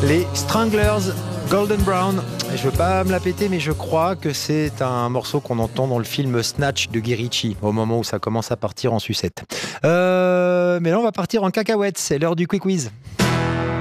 Les Stranglers, Golden Brown. Je veux pas me la péter, mais je crois que c'est un morceau qu'on entend dans le film Snatch de Guy Ritchie, au moment où ça commence à partir en sucette. Mais là, on va partir en cacahuète. C'est l'heure du quick quiz.